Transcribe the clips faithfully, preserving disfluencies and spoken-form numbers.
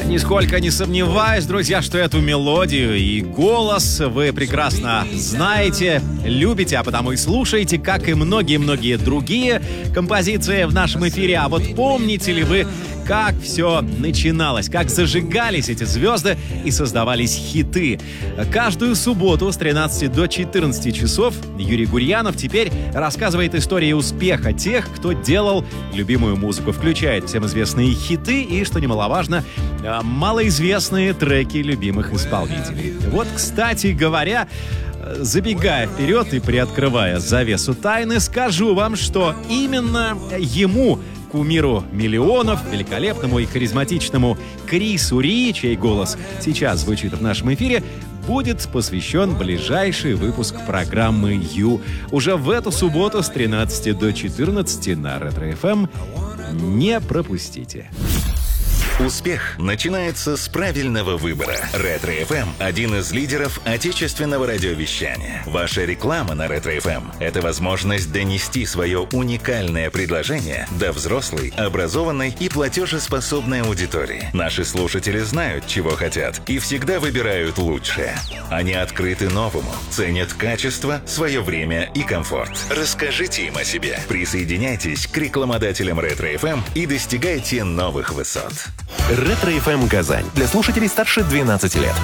Нисколько не сомневаюсь, друзья, что эту мелодию и голос вы прекрасно знаете, любите, а потому и слушаете, как и многие-многие другие композиции в нашем эфире. А вот помните ли вы, как все начиналось, как зажигались эти звезды и создавались хиты? Каждую субботу с тринадцати до четырнадцати часов Юрий Гурьянов теперь рассказывает истории успеха тех, кто делал любимую музыку. Включает всем известные хиты и, что немаловажно, малоизвестные треки любимых исполнителей. Вот, кстати говоря, забегая вперед и приоткрывая завесу тайны, скажу вам, что именно ему, кумиру миллионов, великолепному и харизматичному Крису Ри, чей голос сейчас звучит в нашем эфире, будет посвящен ближайший выпуск программы «Ю». Уже в эту субботу с тринадцати до четырнадцати на Ретро-эф эм. Не пропустите. Успех начинается с правильного выбора. Ретро-эф эм – один из лидеров отечественного радиовещания. Ваша реклама на Ретро-эф эм – это возможность донести свое уникальное предложение до взрослой, образованной и платежеспособной аудитории. Наши слушатели знают, чего хотят, и всегда выбирают лучшее. Они открыты новому, ценят качество, свое время и комфорт. Расскажите им о себе. Присоединяйтесь к рекламодателям Ретро-эф эм и достигайте новых высот. Ретро-эф эм Казань. Для слушателей старше двенадцати лет.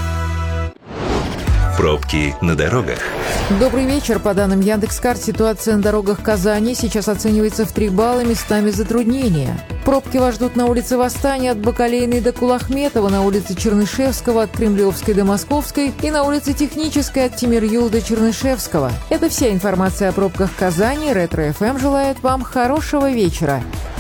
Пробки на дорогах. Добрый вечер. По данным Яндекс.Карт, ситуация на дорогах Казани сейчас оценивается в три балла, местами затруднения. Пробки вас ждут на улице Восстания от Бакалейной до Кулахметова, на улице Чернышевского от Кремлевской до Московской и на улице Технической от Тимир-Юл до Чернышевского. Это вся информация о пробках Казани. Ретро-эф эм желает вам хорошего вечера.